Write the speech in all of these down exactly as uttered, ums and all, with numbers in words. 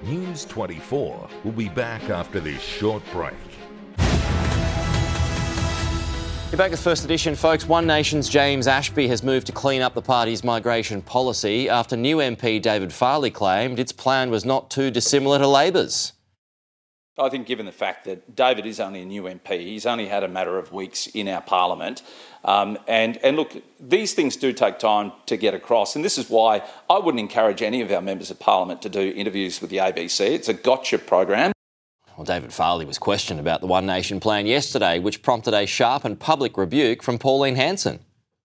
News twenty-four will be back after this short break. You're back with First Edition, folks. One Nation's James Ashby has moved to clean up the party's migration policy after new M P David Farley claimed its plan was not too dissimilar to Labor's. I think given the fact that David is only a new M P, he's only had a matter of weeks in our parliament. Um, and, and look, these things do take time to get across. And this is why I wouldn't encourage any of our members of parliament to do interviews with the A B C. It's a gotcha program. Well, David Farley was questioned about the One Nation plan yesterday, which prompted a sharp and public rebuke from Pauline Hanson.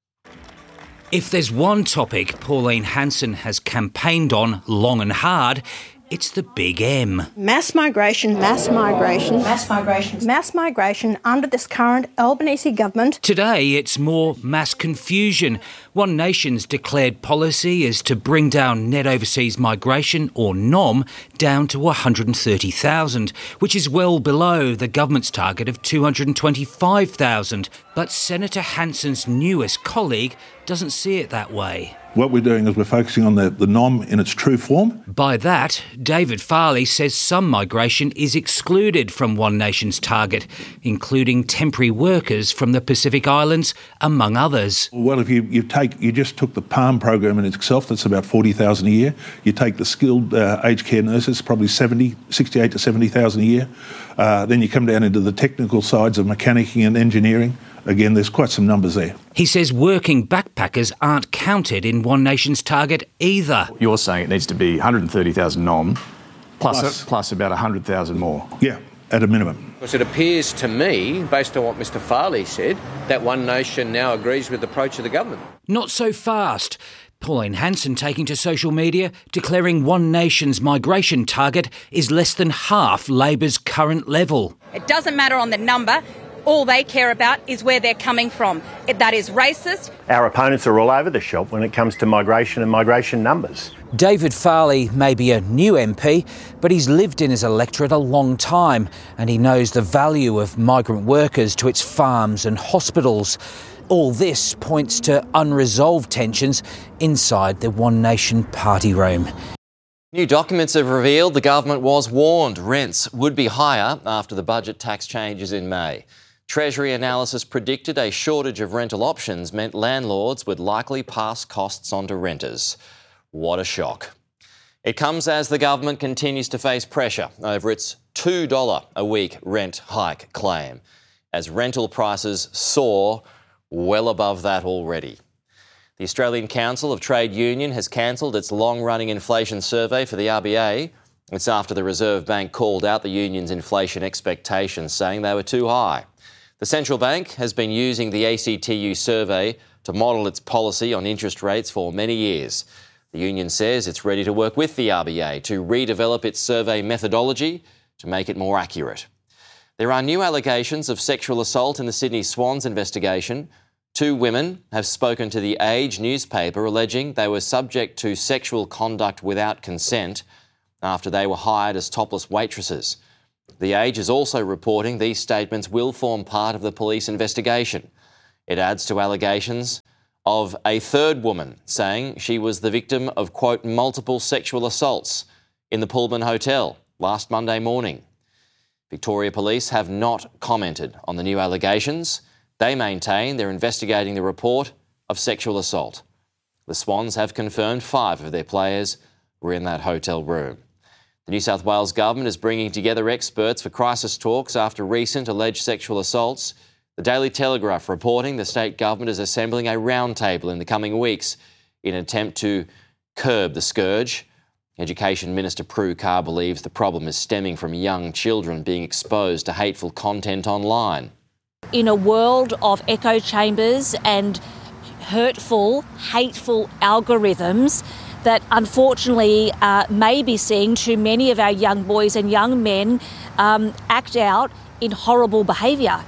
If there's one topic Pauline Hanson has campaigned on long and hard, it's the big M. Mass migration, mass migration, mass migration, mass migration under this current Albanese government. Today, it's more mass confusion. One Nation's declared policy is to bring down net overseas migration, or N O M, down to one hundred thirty thousand, which is well below the government's target of two hundred twenty-five thousand. But Senator Hanson's newest colleague doesn't see it that way. What we're doing is we're focusing on the, the N O M in its true form. By that, David Farley says some migration is excluded from One Nation's target, including temporary workers from the Pacific Islands, among others. Well, if you, you take you just took the PALM program in itself, that's about forty thousand a year. You take the skilled uh, aged care nurses, probably seventy, sixty-eight to seventy thousand a year. Uh, then you come down into the technical sides of mechanicking and engineering. Again, there's quite some numbers there. He says working backpackers aren't counted in One Nation's target either. You're saying it needs to be one hundred thirty thousand N O M plus, Plus. a, plus about one hundred thousand more. Yeah, at a minimum. Because it appears to me, based on what Mr Farley said, that One Nation now agrees with the approach of the government. Not so fast. Pauline Hanson taking to social media, declaring One Nation's migration target is less than half Labor's current level. It doesn't matter on the number. All they care about is where they're coming from. That is racist. Our opponents are all over the shop when it comes to migration and migration numbers. David Farley may be a new M P, but he's lived in his electorate a long time and he knows the value of migrant workers to its farms and hospitals. All this points to unresolved tensions inside the One Nation party room. New documents have revealed the government was warned rents would be higher after the budget tax changes in May. Treasury analysis predicted a shortage of rental options meant landlords would likely pass costs on to renters. What a shock. It comes as the government continues to face pressure over its two dollars a week rent hike claim, as rental prices soar well above that already. The Australian Council of Trade Union has cancelled its long-running inflation survey for the R B A. It's after the Reserve Bank called out the union's inflation expectations, saying they were too high. The central bank has been using the A C T U survey to model its policy on interest rates for many years. The union says it's ready to work with the R B A to redevelop its survey methodology to make it more accurate. There are new allegations of sexual assault in the Sydney Swans investigation. Two women have spoken to the Age newspaper alleging they were subject to sexual conduct without consent after they were hired as topless waitresses. The Age is also reporting these statements will form part of the police investigation. It adds to allegations of a third woman saying she was the victim of, quote, multiple sexual assaults in the Pullman Hotel last Monday morning. Victoria Police have not commented on the new allegations. They maintain they're investigating the report of sexual assault. The Swans have confirmed five of their players were in that hotel room. The New South Wales government is bringing together experts for crisis talks after recent alleged sexual assaults. The Daily Telegraph reporting the state government is assembling a roundtable in the coming weeks in an attempt to curb the scourge. Education Minister Prue Carr believes the problem is stemming from young children being exposed to hateful content online. In a world of echo chambers and hurtful, hateful algorithms that unfortunately uh, may be seeing too many of our young boys and young men um, act out in horrible behaviour.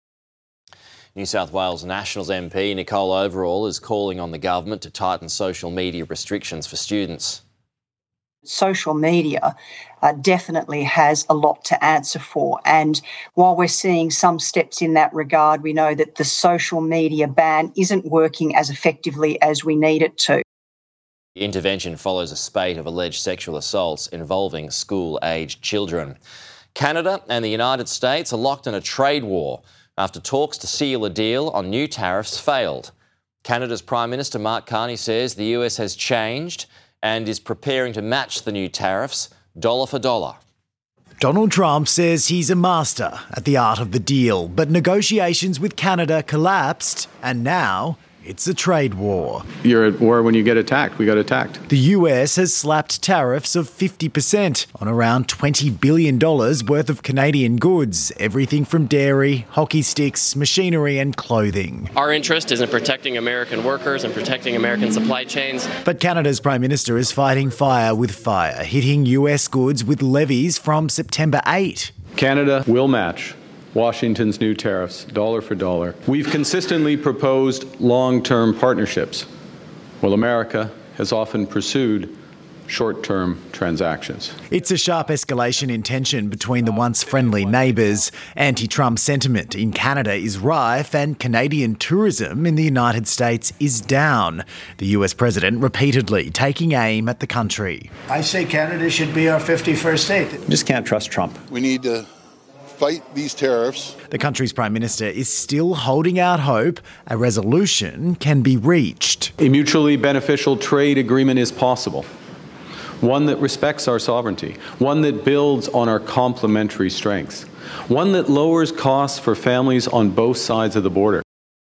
New South Wales Nationals M P Nicole Overall is calling on the government to tighten social media restrictions for students. Social media uh, definitely has a lot to answer for. And while we're seeing some steps in that regard, we know that the social media ban isn't working as effectively as we need it to. The intervention follows a spate of alleged sexual assaults involving school-aged children. Canada and the United States are locked in a trade war after talks to seal a deal on new tariffs failed. Canada's Prime Minister Mark Carney says the U S has changed and is preparing to match the new tariffs dollar for dollar. Donald Trump says he's a master at the art of the deal, but negotiations with Canada collapsed, and now it's a trade war. You're at war when you get attacked. We got attacked. The U S has slapped tariffs of fifty percent on around twenty billion dollars worth of Canadian goods, everything from dairy, hockey sticks, machinery and clothing. Our interest is in protecting American workers and protecting American supply chains. But Canada's Prime Minister is fighting fire with fire, hitting U S goods with levies from September eighth. Canada will match Washington's new tariffs, dollar for dollar. We've consistently proposed long-term partnerships, while America has often pursued short-term transactions. It's a sharp escalation in tension between the once friendly neighbours. Anti-Trump sentiment in Canada is rife and Canadian tourism in the United States is down. The U S president repeatedly taking aim at the country. I say Canada should be our fifty-first state. You just can't trust Trump. We need to fight these tariffs. The country's Prime Minister is still holding out hope a resolution can be reached. A mutually beneficial trade agreement is possible, one that respects our sovereignty, one that builds on our complementary strengths, one that lowers costs for families on both sides of the border.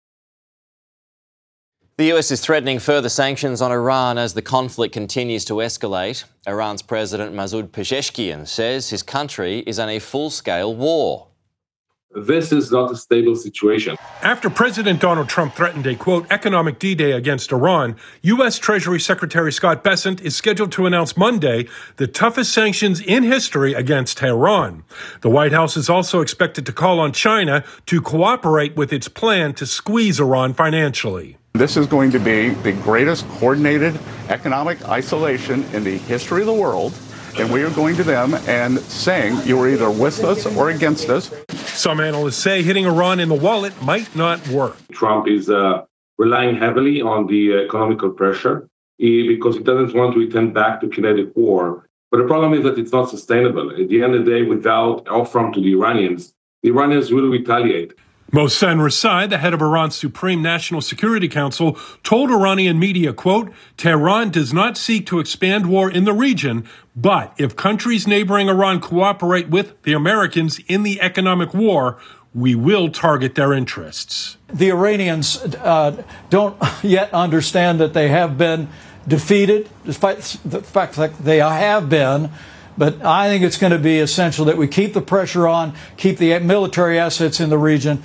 The U S is threatening further sanctions on Iran as the conflict continues to escalate. Iran's President Masoud Pezeshkian says his country is in a full-scale war. This is not a stable situation. After President Donald Trump threatened a, quote, economic D-Day against Iran, U S. Treasury Secretary Scott Bessent is scheduled to announce Monday the toughest sanctions in history against Tehran. The White House is also expected to call on China to cooperate with its plan to squeeze Iran financially. This is going to be the greatest coordinated economic isolation in the history of the world, and we are going to them and saying you are either with us or against us. Some analysts say hitting Iran in the wallet might not work. Trump is uh, relying heavily on the economical pressure because he doesn't want to return back to kinetic war. But the problem is that it's not sustainable. At the end of the day, without offer to the Iranians, the Iranians will retaliate. Mohsen Rasai, the head of Iran's Supreme National Security Council, told Iranian media, quote, Tehran does not seek to expand war in the region, but if countries neighboring Iran cooperate with the Americans in the economic war, we will target their interests. The Iranians uh, don't yet understand that they have been defeated, despite the fact that they have been. But I think it's going to be essential that we keep the pressure on, keep the military assets in the region.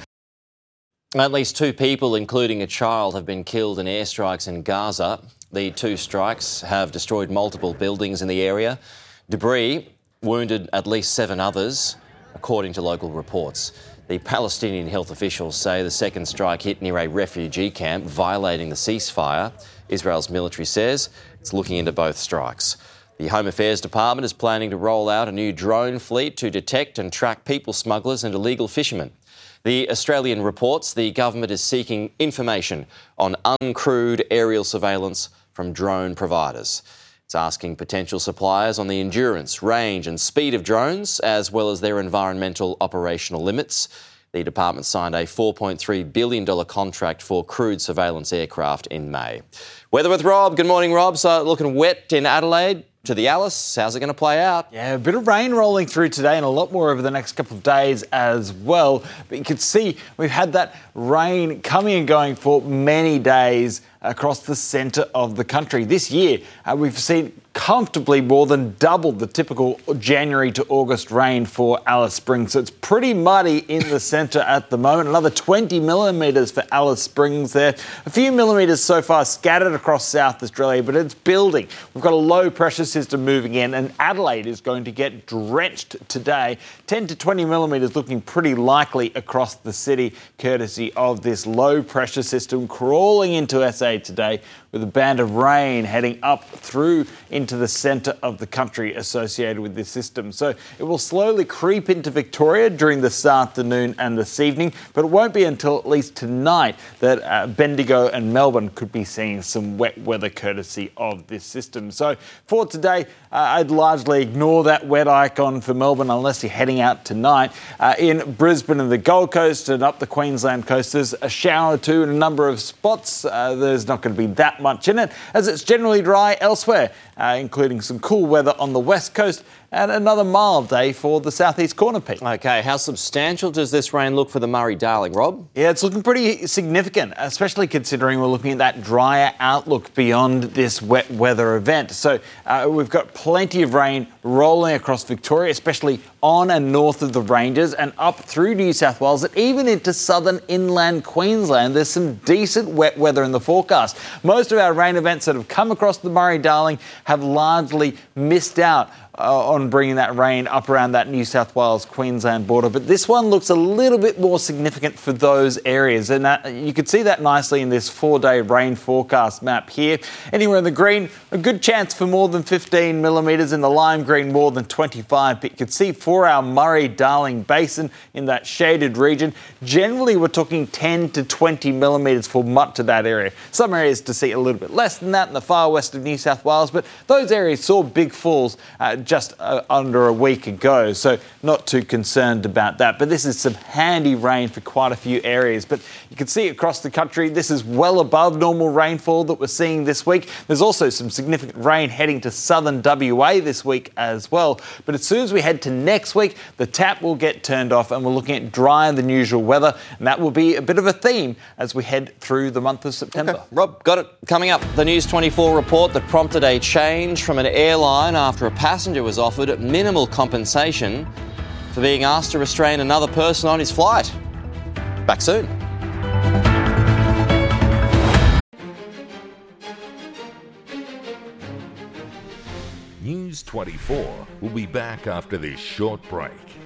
At least two people, including a child, have been killed in airstrikes in Gaza. The two strikes have destroyed multiple buildings in the area. Debris wounded at least seven others, according to local reports. The Palestinian health officials say the second strike hit near a refugee camp, violating the ceasefire. Israel's military says it's looking into both strikes. The Home Affairs Department is planning to roll out a new drone fleet to detect and track people smugglers and illegal fishermen. The Australian reports the government is seeking information on uncrewed aerial surveillance from drone providers. It's asking potential suppliers on the endurance, range and speed of drones, as well as their environmental operational limits. The department signed a four point three billion dollars contract for crewed surveillance aircraft in May. Weather with Rob. Good morning, Rob. So looking wet in Adelaide. To the Alice, how's it going to play out? Yeah, a bit of rain rolling through today and a lot more over the next couple of days as well. But you can see we've had that rain coming and going for many days across the centre of the country. This year, uh, we've seen comfortably more than double the typical January to August rain for Alice Springs. So it's pretty muddy in the centre at the moment. Another twenty millimetres for Alice Springs there. A few millimetres so far scattered across South Australia, but it's building. We've got a low pressure system moving in, and Adelaide is going to get drenched today. ten to twenty millimetres looking pretty likely across the city, courtesy of this low pressure system crawling into S A today, with a band of rain heading up through into into the centre of the country associated with this system. So it will slowly creep into Victoria during this afternoon and this evening, but it won't be until at least tonight that uh, Bendigo and Melbourne could be seeing some wet weather courtesy of this system. So for today, uh, I'd largely ignore that wet icon for Melbourne unless you're heading out tonight. Uh, in Brisbane and the Gold Coast and up the Queensland coast, there's a shower or two in a number of spots. Uh, there's not going to be that much in it, as it's generally dry elsewhere, uh, including some cool weather on the west coast and another mild day for the southeast corner, Pete. OK, how substantial does this rain look for the Murray-Darling, Rob? Yeah, it's looking pretty significant, especially considering we're looking at that drier outlook beyond this wet weather event. So uh, we've got plenty of rain rolling across Victoria, especially on and north of the ranges and up through New South Wales and even into southern inland Queensland. There's some decent wet weather in the forecast. Most of our rain events that have come across the Murray-Darling have largely missed out Uh, on bringing that rain up around that New South Wales-Queensland border. But this one looks a little bit more significant for those areas. And that, you can see that nicely in this four-day rain forecast map here. Anywhere in the green, a good chance for more than fifteen millimetres. In the lime green, more than twenty-five. But you can see for our Murray-Darling Basin in that shaded region, generally we're talking ten to twenty millimetres for much of that area. Some areas to see a little bit less than that in the far west of New South Wales, but those areas saw big falls uh, just uh, under a week ago, so not too concerned about that. But this is some handy rain for quite a few areas. But you can see across the country, this is well above normal rainfall that we're seeing this week. There's also some significant rain heading to southern W A this week as well. But as soon as we head to next week, the tap will get turned off and we're looking at drier than usual weather. And that will be a bit of a theme as we head through the month of September. Okay. Rob, got it. Coming up, the News twenty-four report that prompted a change from an airline after a passenger was offered minimal compensation for being asked to restrain another person on his flight. Back soon. News twenty-four will be back after this short break.